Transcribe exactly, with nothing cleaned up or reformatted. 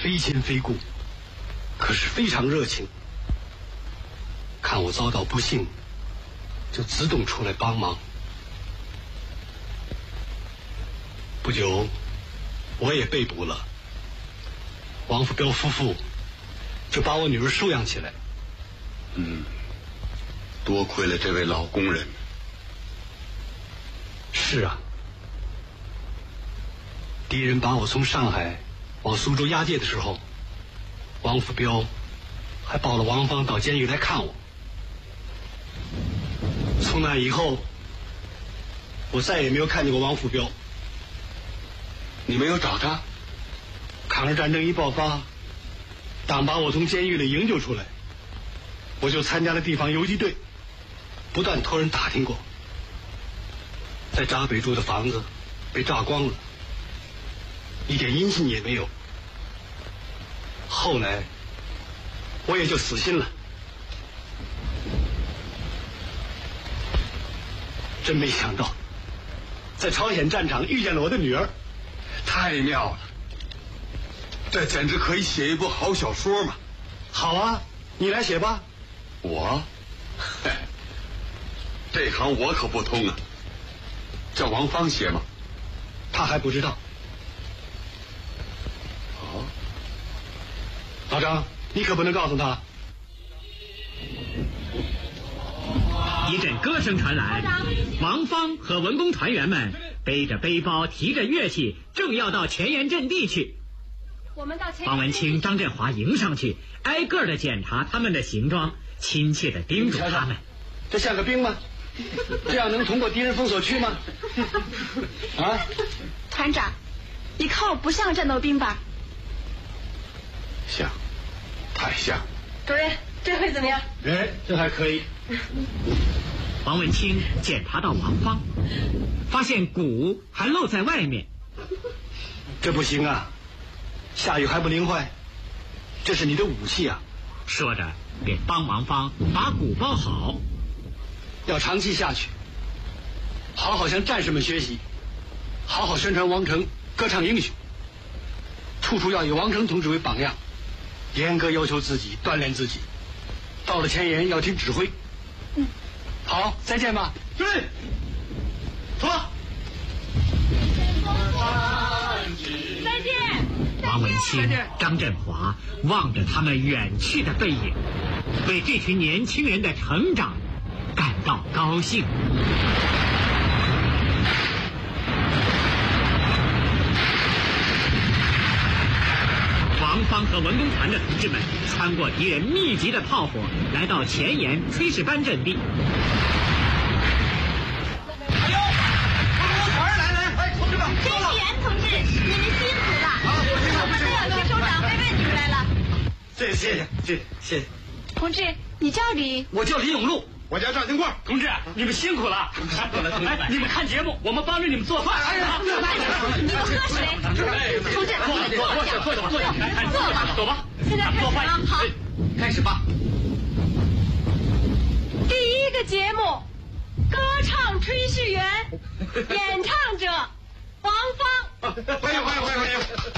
非亲非故，可是非常热情。看我遭到不幸，就自动出来帮忙。不久，我也被捕了。王福彪夫妇就把我女儿收养起来。 嗯，多亏了这位老工人。 是啊，敌人把我从上海往苏州押解的时候，王福彪还抱了王芳到监狱来看我。从那以后，我再也没有看见过王福彪。 你没有找他？ 抗日战争一爆发，党把我从监狱里营救出来，我就参加了地方游击队，不断托人打听过。在闸北住的房子被炸光了，一点音信也没有。后来我也就死心了。真没想到在朝鲜战场遇见了我的女儿。 太妙了，这简直可以写一部好小说嘛！ 好啊，你来写吧。 我，嘿，这行我可不通啊。叫王芳写吗？ 他还不知道。 哦， 老张，你可不能告诉他。 一阵歌声传来，王芳和文工团员们背着背包，提着乐器，正要到前沿阵地去。 我们到前王文清、张振华迎上去，挨个的检查他们的行装，亲切的叮嘱他们： 这像个兵吗？这样能通过敌人封锁区吗？啊， 团长，你看我不像战斗兵吧？ 像，太像。 主任，这回怎么样？ 哎，这还可以。 王文清检查到王芳，发现鼓还露在外面。 这不行啊，下雨还不淋坏，这是你的武器啊。 说着便帮王芳把鼓包好。 要长期下去，好好向战士们学习，好好宣传王成，歌唱英雄。处处要以王成同志为榜样，严格要求自己，锻炼自己。到了前沿要听指挥。 嗯， 好，再见吧。对，走吧。 再见。 王文清、张振华望着他们远去的背影，为这群年轻人的成长感到高兴。王芳和文工团的同志们穿过敌人密集的炮火，来到前沿炊事班阵地。 哎呦，文工团来来，哎，同志们， 甄喜元同志，你们辛苦了，我们都要去收长慰问你们来了。 谢谢谢谢谢谢谢。 同志，你叫李？ 我叫李永禄。 我叫赵金贵。 同志，你们辛苦了。哎，你们看节目，我们帮着你们做饭。哎呀， 你们喝水。同志， 坐下，坐下，坐下，坐下， 坐吧， 走吧。 现在开始啊，好， 开始吧。 第一个节目，歌唱炊事员，演唱者王芳。 欢迎欢迎欢迎欢迎。